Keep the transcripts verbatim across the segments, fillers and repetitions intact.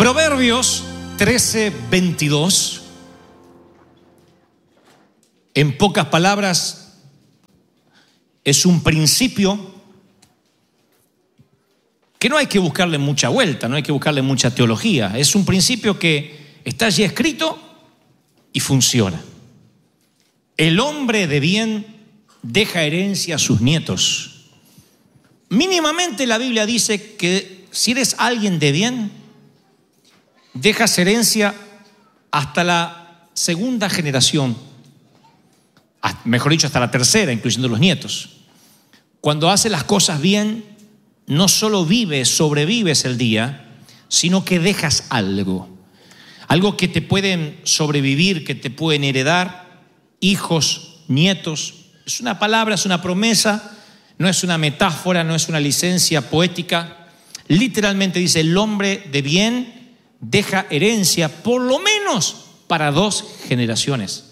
Proverbios trece, veintidós. En pocas palabras, es un principio que no hay que buscarle mucha vuelta, no hay que buscarle mucha teología. Es un principio que está allí escrito y funciona. El hombre de bien deja herencia a sus nietos. Mínimamente la Biblia dice que si eres alguien de bien, dejas herencia hasta la segunda generación, mejor dicho, hasta la tercera, incluyendo los nietos. Cuando haces las cosas bien, no solo vives, sobrevives el día, sino que dejas algo. Algo que te pueden sobrevivir, que te pueden heredar, hijos, nietos. Es una palabra, es una promesa, no es una metáfora, no es una licencia poética. Literalmente dice, el hombre de bien deja herencia por lo menos para dos generaciones.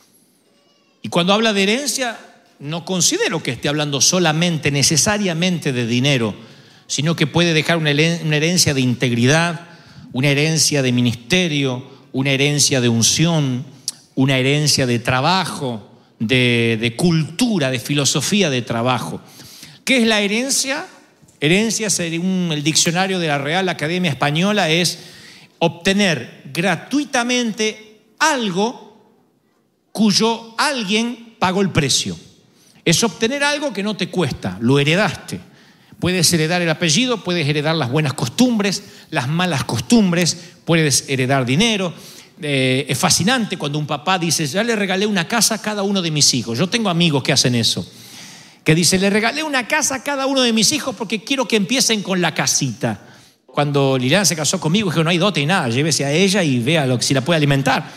Y cuando habla de herencia, no considero que esté hablando solamente, necesariamente de dinero, sino que puede dejar una herencia de integridad, una herencia de ministerio, una herencia de unción, una herencia de trabajo, de, de cultura, de filosofía de trabajo. ¿Qué es la herencia? Herencia, según el diccionario de la Real Academia Española, es obtener gratuitamente algo cuyo alguien pagó el precio. Es obtener algo que no te cuesta, lo heredaste. Puedes heredar el apellido, puedes heredar las buenas costumbres, las malas costumbres, puedes heredar dinero. Eh, es fascinante cuando un papá dice, ya le regalé una casa a cada uno de mis hijos. Yo tengo amigos que hacen eso, que dice, le regalé una casa a cada uno de mis hijos porque quiero que empiecen con la casita. Cuando Liliana se casó conmigo, dije, no hay dote y nada, llévese a ella y vea lo, si la puede alimentar.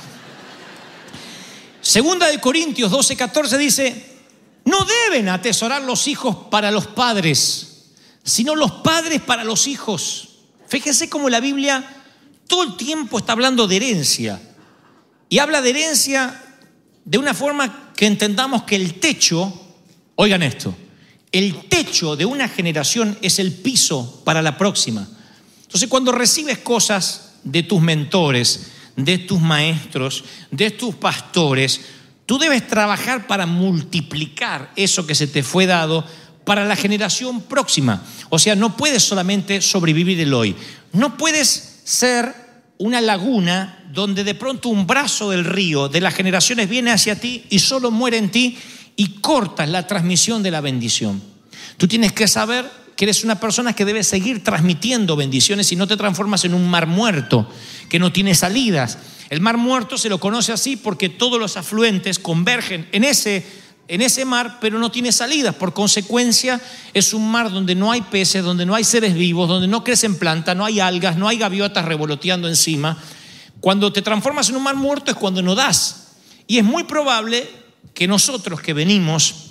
Segunda de Corintios doce, catorce dice, no deben atesorar los hijos para los padres, sino los padres para los hijos. Fíjense cómo la Biblia todo el tiempo está hablando de herencia. Y habla de herencia de una forma que entendamos que el techo, oigan esto, el techo de una generación es el piso para la próxima. Entonces, cuando recibes cosas de tus mentores, de tus maestros, de tus pastores, tú debes trabajar para multiplicar eso que se te fue dado para la generación próxima. O sea, no puedes solamente sobrevivir el hoy. No puedes ser una laguna donde de pronto un brazo del río de las generaciones viene hacia ti y solo muere en ti y cortas la transmisión de la bendición. Tú tienes que saber que eres una persona que debe seguir transmitiendo bendiciones y no te transformas en un mar muerto que no tiene salidas. El mar muerto se lo conoce así porque todos los afluentes convergen en ese, en ese mar, pero no tiene salidas. Por consecuencia, es un mar donde no hay peces, donde no hay seres vivos, donde no crecen plantas, no hay algas, no hay gaviotas revoloteando encima. Cuando te transformas en un mar muerto es cuando no das. Y es muy probable que nosotros que venimos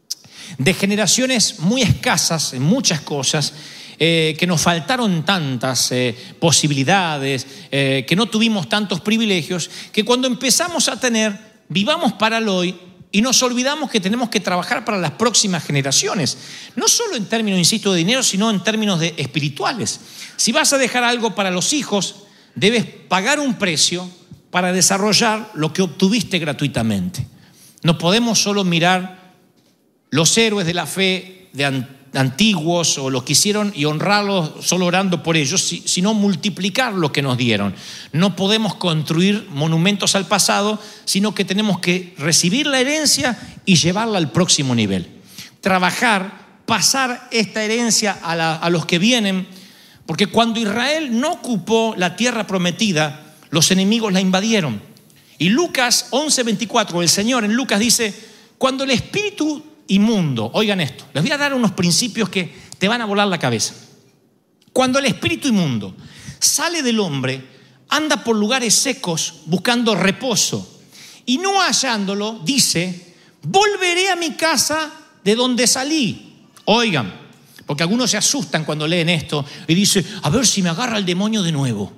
de generaciones muy escasas en muchas cosas, eh, que nos faltaron tantas eh, posibilidades, eh, que no tuvimos tantos privilegios, que cuando empezamos a tener, vivamos para el hoy y nos olvidamos que tenemos que trabajar para las próximas generaciones. No solo en términos, insisto, de dinero, sino en términos de espirituales. Si vas a dejar algo para los hijos, debes pagar un precio para desarrollar lo que obtuviste gratuitamente. No podemos solo mirar los héroes de la fe de antiguos o los que hicieron y honrarlos solo orando por ellos, sino multiplicar lo que nos dieron. No podemos construir monumentos al pasado, sino que tenemos que recibir la herencia y llevarla al próximo nivel. Trabajar, pasar esta herencia a, la, a los que vienen, porque cuando Israel no ocupó la tierra prometida, los enemigos la invadieron. Y Lucas once, veinticuatro, el Señor en Lucas dice, cuando el espíritu inmundo, oigan esto, les voy a dar unos principios que te van a volar la cabeza. Cuando el espíritu inmundo sale del hombre, anda por lugares secos buscando reposo y no hallándolo, dice, volveré a mi casa de donde salí. Oigan, porque algunos se asustan cuando leen esto y dicen, a ver si me agarra el demonio de nuevo.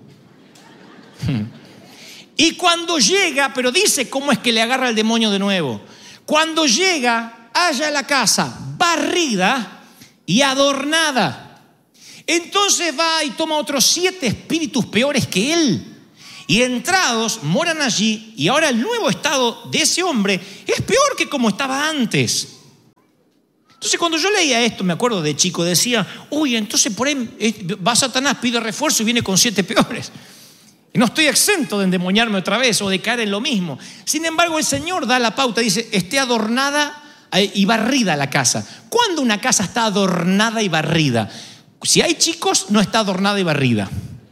Y cuando llega, pero dice cómo es que le agarra el demonio de nuevo. Cuando llega, halla la casa barrida y adornada. Entonces va y toma otros siete espíritus peores que él. Y entrados moran allí, y ahora el nuevo estado de ese hombre es peor que como estaba antes. Entonces cuando yo leía esto, me acuerdo de chico, decía, uy, entonces por ahí va Satanás, pide refuerzo y viene con siete peores. Y no estoy exento de endemoniarme otra vez o de caer en lo mismo. Sin embargo, el Señor da la pauta, dice, esté adornada y barrida la casa. ¿Cuándo una casa está adornada y barrida? Si hay chicos, no está adornada y barrida.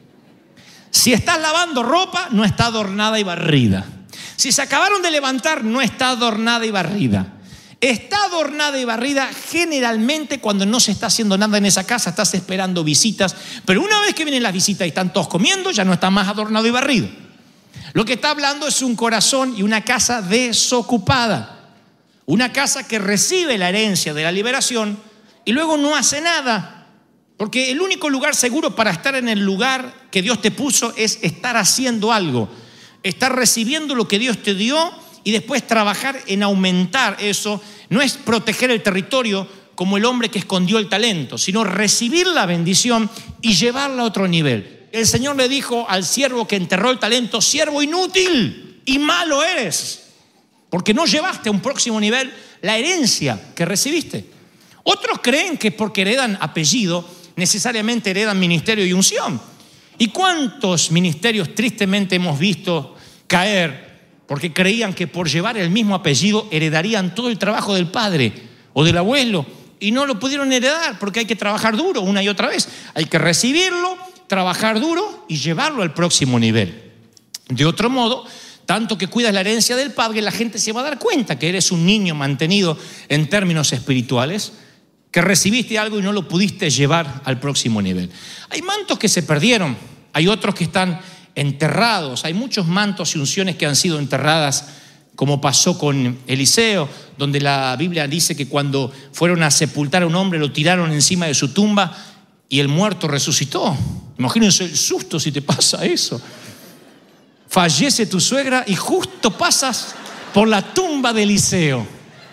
Si estás lavando ropa, no está adornada y barrida. Si se acabaron de levantar, no está adornada y barrida. Está adornada y barrida generalmente cuando no se está haciendo nada en esa casa, estás esperando visitas. Pero una vez que vienen las visitas y están todos comiendo, ya no está más adornado y barrido. Lo que está hablando es un corazón y una casa desocupada. Una casa que recibe la herencia de la liberación y luego no hace nada. Porque el único lugar seguro para estar en el lugar que Dios te puso es estar haciendo algo. Estar recibiendo lo que Dios te dio y después trabajar en aumentar eso. No es proteger el territorio como el hombre que escondió el talento, sino recibir la bendición y llevarla a otro nivel. El Señor le dijo al siervo que enterró el talento, siervo inútil y malo eres, porque no llevaste a un próximo nivel la herencia que recibiste. Otros creen que porque heredan apellido, necesariamente heredan ministerio y unción. ¿Y cuántos ministerios tristemente hemos visto caer porque creían que por llevar el mismo apellido heredarían todo el trabajo del padre o del abuelo? Y no lo pudieron heredar porque hay que trabajar duro una y otra vez. Hay que recibirlo, trabajar duro y llevarlo al próximo nivel. De otro modo, tanto que cuidas la herencia del padre, la gente se va a dar cuenta que eres un niño mantenido en términos espirituales, que recibiste algo y no lo pudiste llevar al próximo nivel. Hay mantos que se perdieron, hay otros que están enterrados, hay muchos mantos y unciones que han sido enterradas, como pasó con Eliseo, donde la Biblia dice que cuando fueron a sepultar a un hombre lo tiraron encima de su tumba y el muerto resucitó. Imagínense el susto si te pasa eso. Fallece tu suegra y justo pasas por la tumba de Eliseo.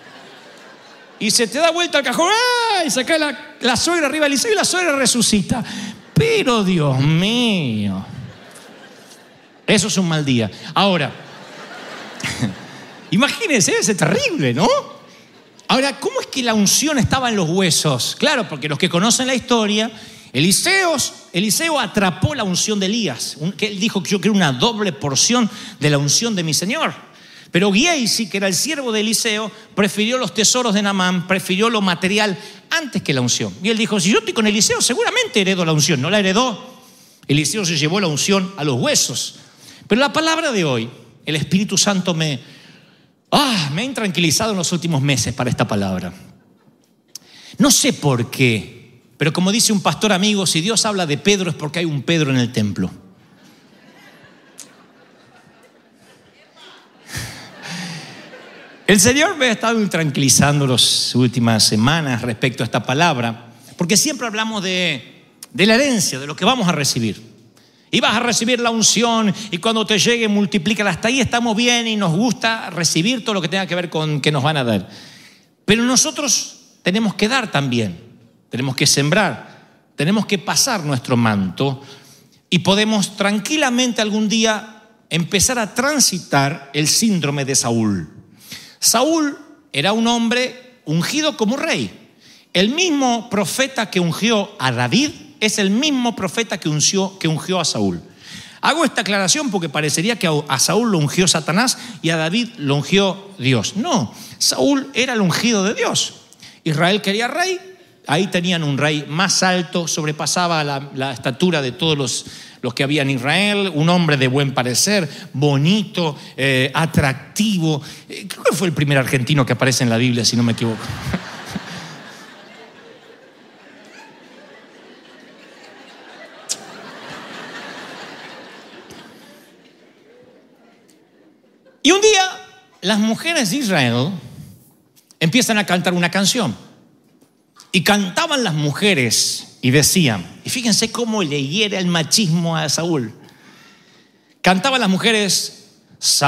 Y se te da vuelta el cajón, ¡ah! Y se cae la, la suegra arriba del Eliseo y la suegra resucita. Pero Dios mío, eso es un mal día. Ahora, imagínense, es terrible, ¿no? Ahora, ¿cómo es que la unción estaba en los huesos? Claro, porque los que conocen la historia, Eliseo, Eliseo atrapó la unción de Elías, que él dijo que yo quiero una doble porción de la unción de mi Señor. Pero Giesi, que era el siervo de Eliseo, prefirió los tesoros de Naamán, prefirió lo material antes que la unción. Y él dijo, si yo estoy con Eliseo, seguramente heredo la unción. No la heredó. Eliseo se llevó la unción a los huesos. Pero la palabra de hoy, el Espíritu Santo me, ah, me ha intranquilizado en los últimos meses para esta palabra. No sé por qué, pero como dice un pastor amigo, si Dios habla de Pedro es porque hay un Pedro en el templo. El Señor me ha estado tranquilizando las últimas semanas respecto a esta palabra, porque siempre hablamos de, de la herencia, de lo que vamos a recibir. Y vas a recibir la unción y cuando te llegue multiplícala. Hasta ahí estamos bien y nos gusta recibir todo lo que tenga que ver con que nos van a dar. Pero nosotros tenemos que dar también, tenemos que sembrar, tenemos que pasar nuestro manto y podemos tranquilamente algún día empezar a transitar el síndrome de Saúl. Saúl era un hombre ungido como rey. El mismo profeta que ungió a David es el mismo profeta que ungió, que ungió a Saúl. Hago esta aclaración porque parecería que a Saúl lo ungió Satanás y a David lo ungió Dios. No, Saúl era el ungido de Dios. Israel quería rey, ahí tenían un rey más alto, sobrepasaba la, la estatura de todos los, los que había en Israel, un hombre de buen parecer, bonito, eh, atractivo. Creo que fue el primer argentino que aparece en la Biblia, si no me equivoco. Y un día las mujeres de Israel empiezan a cantar una canción. Y cantaban las mujeres y decían, y fíjense cómo le hiere el machismo a Saúl. Cantaban las mujeres,